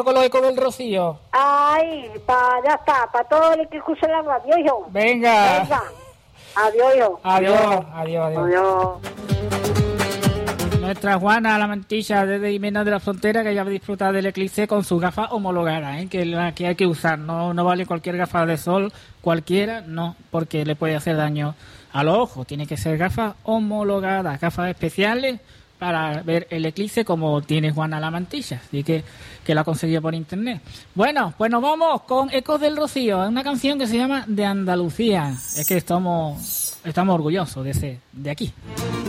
primero con los ecos del Rocío. Ay, ya está, para todo el que escuche la radio, hijo. Venga. Adiós, hijo. Adiós. Nuestra Juana la Mantilla desde Jimena de la Frontera, que ya va a disfrutar del eclipse con sus gafas homologadas, que la que hay que usar. No vale cualquier gafa de sol, cualquiera, no, porque le puede hacer daño a los ojos. Tiene que ser gafas homologadas, gafas especiales para ver el eclipse como tiene Juana la Mantilla, así que la ha conseguido por internet. Bueno, pues nos vamos con Ecos del Rocío, una canción que se llama De Andalucía. Es que estamos orgullosos de aquí.